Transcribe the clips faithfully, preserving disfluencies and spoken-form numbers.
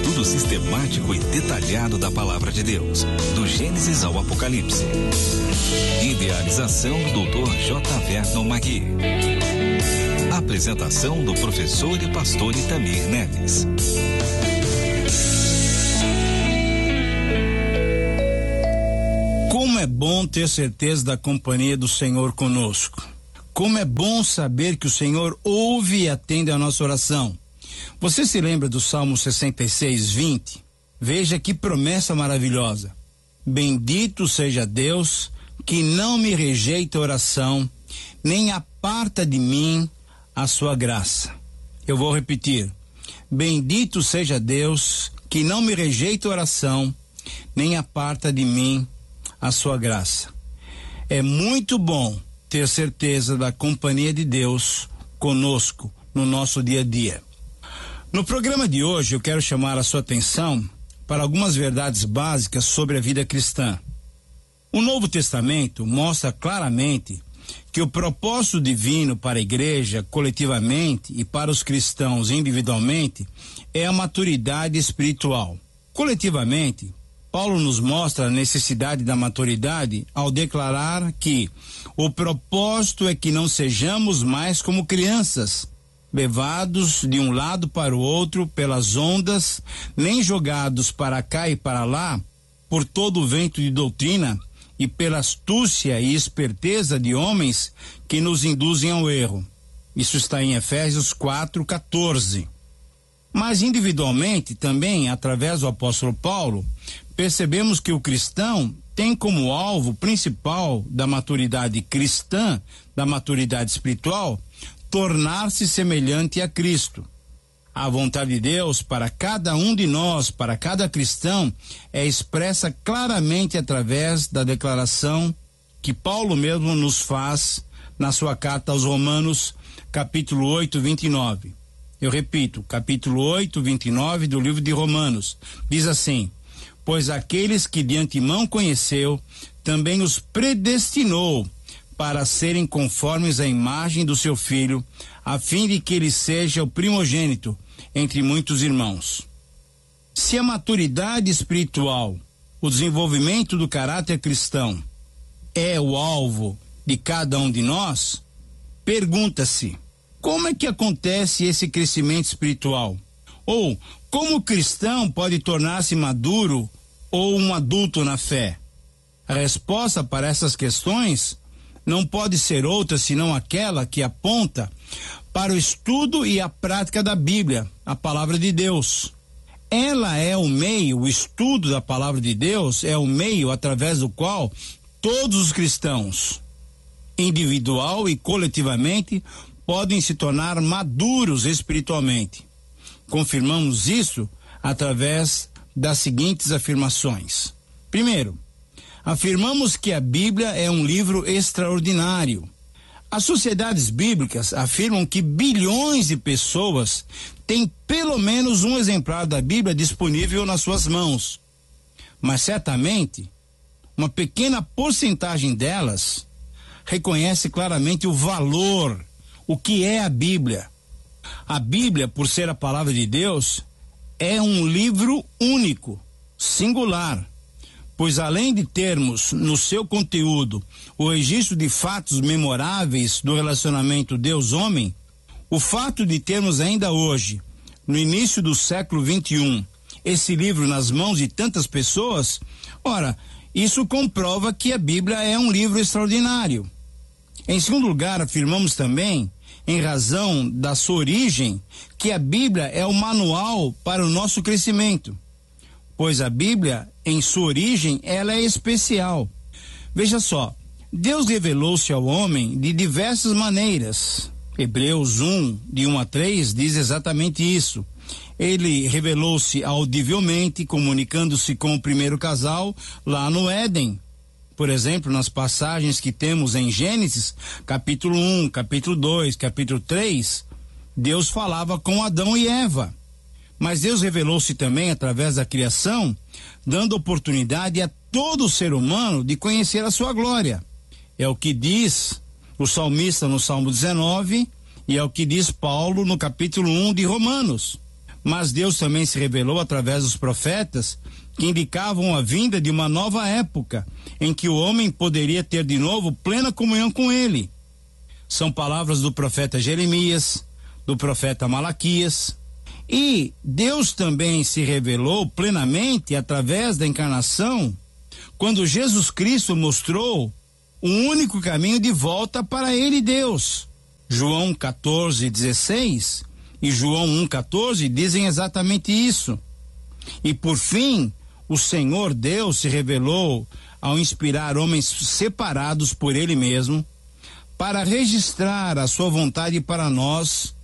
estudo sistemático e detalhado da Palavra de Deus, do Gênesis ao Apocalipse. Idealização do doutor J. Vernon Magui. Apresentação do professor e pastor Itamir Neves. Como é bom ter certeza da companhia do Senhor conosco. Como é bom saber que o Senhor ouve e atende a nossa oração. Você se lembra do Salmo sessenta e seis, vinte? Veja que promessa maravilhosa. Bendito seja Deus que não me rejeita a oração, nem aparta de mim a sua graça. Eu vou repetir. Bendito seja Deus que não me rejeita a oração, nem aparta de mim a sua graça. É muito bom ter certeza da companhia de Deus conosco no nosso dia a dia. No programa de hoje eu quero chamar a sua atenção para algumas verdades básicas sobre a vida cristã. O Novo Testamento mostra claramente que o propósito divino para a igreja coletivamente e para os cristãos individualmente é a maturidade espiritual. Coletivamente, Paulo nos mostra a necessidade da maturidade ao declarar que o propósito é que não sejamos mais como crianças, levados de um lado para o outro pelas ondas, nem jogados para cá e para lá por todo o vento de doutrina e pela astúcia e esperteza de homens que nos induzem ao erro. Isso está em Efésios quatro, quatorze. Mas individualmente também, através do apóstolo Paulo, percebemos que o cristão tem como alvo principal da maturidade cristã, da maturidade espiritual, tornar-se semelhante a Cristo. A vontade de Deus para cada um de nós, para cada cristão, é expressa claramente através da declaração que Paulo mesmo nos faz na sua carta aos Romanos, capítulo oito, vinte e nove. Eu repito, capítulo oito, vinte e nove do livro de Romanos. Diz assim: pois aqueles que de antemão conheceu, também os predestinou para serem conformes à imagem do seu Filho, a fim de que ele seja o primogênito entre muitos irmãos. Se a maturidade espiritual, o desenvolvimento do caráter cristão, é o alvo de cada um de nós, pergunta-se, como é que acontece esse crescimento espiritual? Ou, como o cristão pode tornar-se maduro ou um adulto na fé? A resposta para essas questões não pode ser outra senão aquela que aponta para o estudo e a prática da Bíblia, a palavra de Deus. Ela é o meio, o estudo da palavra de Deus é o meio através do qual todos os cristãos, individual e coletivamente, podem se tornar maduros espiritualmente. Confirmamos isso através das seguintes afirmações. Primeiro, afirmamos que a Bíblia é um livro extraordinário. As sociedades bíblicas afirmam que bilhões de pessoas têm pelo menos um exemplar da Bíblia disponível nas suas mãos. Mas certamente, uma pequena porcentagem delas reconhece claramente o valor, o que é a Bíblia. A Bíblia, por ser a palavra de Deus, é um livro único, singular, pois além de termos no seu conteúdo o registro de fatos memoráveis do relacionamento Deus-homem, o fato de termos ainda hoje, no início do século vinte e um, esse livro nas mãos de tantas pessoas, ora, isso comprova que a Bíblia é um livro extraordinário. Em segundo lugar, afirmamos também, em razão da sua origem, que a Bíblia é o manual para o nosso crescimento, pois a Bíblia, em sua origem, ela é especial. Veja só, Deus revelou-se ao homem de diversas maneiras. Hebreus um, de um a três, diz exatamente isso. Ele revelou-se audivelmente, comunicando-se com o primeiro casal lá no Éden. Por exemplo, nas passagens que temos em Gênesis, capítulo um, capítulo dois, capítulo três, Deus falava com Adão e Eva. Mas Deus revelou-se também através da criação, dando oportunidade a todo ser humano de conhecer a sua glória. É o que diz o salmista no Salmo dezenove e é o que diz Paulo no capítulo um de Romanos. Mas Deus também se revelou através dos profetas, que indicavam a vinda de uma nova época, em que o homem poderia ter de novo plena comunhão com ele. São palavras do profeta Jeremias, do profeta Malaquias. E Deus também se revelou plenamente através da encarnação, quando Jesus Cristo mostrou um único caminho de volta para ele, Deus. João quatorze, dezesseis e João um, quatorze dizem exatamente isso. E por fim, o Senhor Deus se revelou ao inspirar homens separados por ele mesmo, para registrar a sua vontade para nós,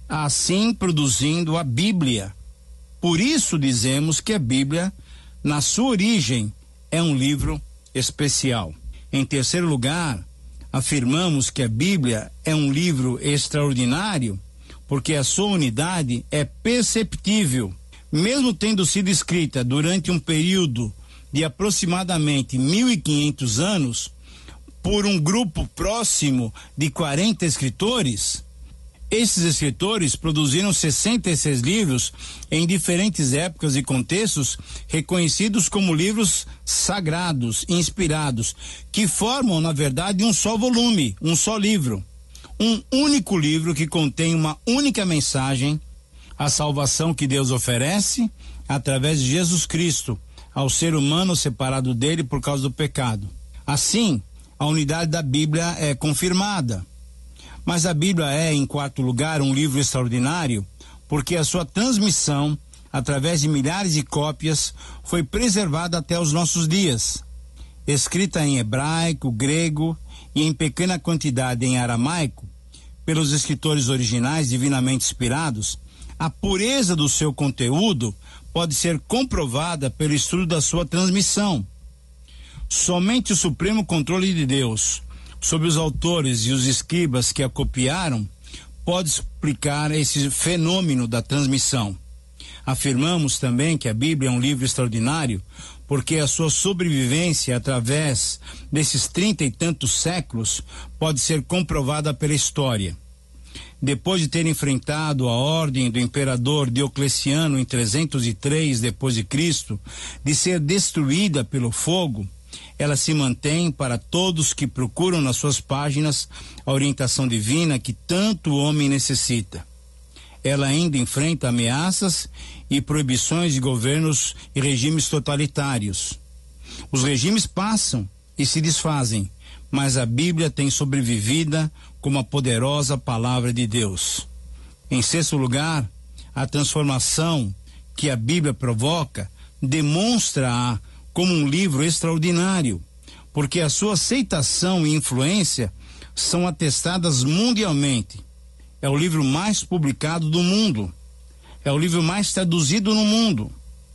assim produzindo a Bíblia. Por isso dizemos que a Bíblia, na sua origem, é um livro especial. Em terceiro lugar, afirmamos que a Bíblia é um livro extraordinário, porque a sua unidade é perceptível. Mesmo tendo sido escrita durante um período de aproximadamente mil e quinhentos anos, por um grupo próximo de quarenta escritores, esses escritores produziram sessenta e seis livros em diferentes épocas e contextos, reconhecidos como livros sagrados, inspirados, que formam, na verdade, um só volume, um só livro. Um único livro que contém uma única mensagem, a salvação que Deus oferece através de Jesus Cristo ao ser humano separado dele por causa do pecado. Assim, a unidade da Bíblia é confirmada. Mas a Bíblia é, em quarto lugar, um livro extraordinário, porque a sua transmissão, através de milhares de cópias, foi preservada até os nossos dias. Escrita em hebraico, grego e em pequena quantidade em aramaico, pelos escritores originais divinamente inspirados, a pureza do seu conteúdo pode ser comprovada pelo estudo da sua transmissão. Somente o supremo controle de Deus sobre os autores e os escribas que a copiaram pode explicar esse fenômeno da transmissão. Afirmamos também que a Bíblia é um livro extraordinário porque a sua sobrevivência através desses trinta e tantos séculos pode ser comprovada pela história. Depois de ter enfrentado a ordem do imperador Diocleciano em trezentos e três depois de Cristo, de ser destruída pelo fogo, ela se mantém para todos que procuram nas suas páginas a orientação divina que tanto o homem necessita. Ela ainda enfrenta ameaças e proibições de governos e regimes totalitários. Os regimes passam e se desfazem, mas a Bíblia tem sobrevivido como a poderosa palavra de Deus. Em sexto lugar, a transformação que a Bíblia provoca demonstra-a como um livro extraordinário, porque a sua aceitação e influência são atestadas mundialmente. É o livro mais publicado do mundo. É o livro mais traduzido no mundo.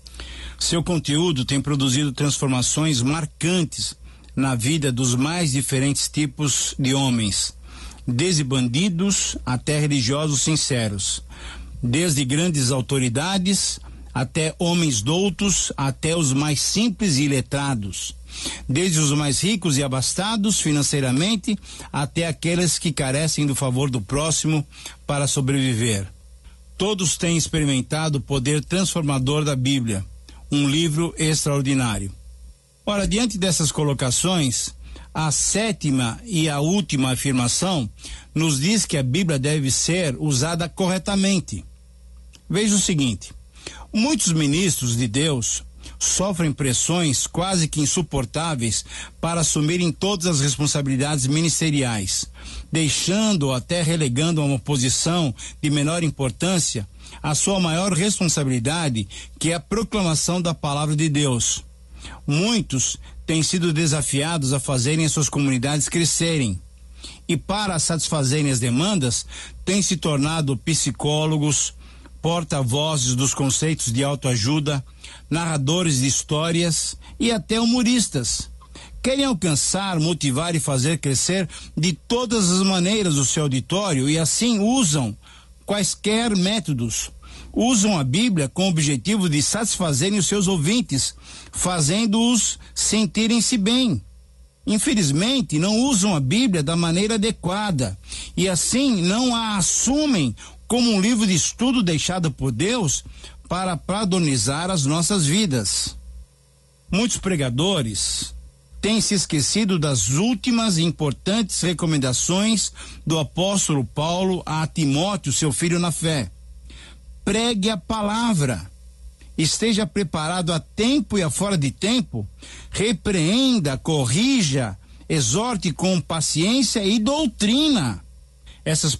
Seu conteúdo tem produzido transformações marcantes na vida dos mais diferentes tipos de homens, desde bandidos até religiosos sinceros, desde grandes autoridades até homens doutos, até os mais simples e iletrados, desde os mais ricos e abastados financeiramente até aqueles que carecem do favor do próximo para sobreviver. Todos têm experimentado o poder transformador da Bíblia, um livro extraordinário. Ora, diante dessas colocações, a sétima e a última afirmação nos diz que a Bíblia deve ser usada corretamente. Veja o seguinte: muitos ministros de Deus sofrem pressões quase que insuportáveis para assumirem todas as responsabilidades ministeriais, deixando ou até relegando a uma posição de menor importância a sua maior responsabilidade, que é a proclamação da palavra de Deus. Muitos têm sido desafiados a fazerem as suas comunidades crescerem e, para satisfazerem as demandas, têm se tornado psicólogos, porta-vozes dos conceitos de autoajuda, narradores de histórias e até humoristas. Querem alcançar, motivar e fazer crescer de todas as maneiras o seu auditório e assim usam quaisquer métodos. Usam a Bíblia com o objetivo de satisfazerem os seus ouvintes, fazendo-os sentirem-se bem. Infelizmente, não usam a Bíblia da maneira adequada e assim não a assumem como um livro de estudo deixado por Deus para padronizar as nossas vidas. Muitos pregadores têm se esquecido das últimas e importantes recomendações do apóstolo Paulo a Timóteo, seu filho na fé. Pregue a palavra. Esteja preparado a tempo e a fora de tempo. Repreenda, corrija, exorte com paciência e doutrina. Essas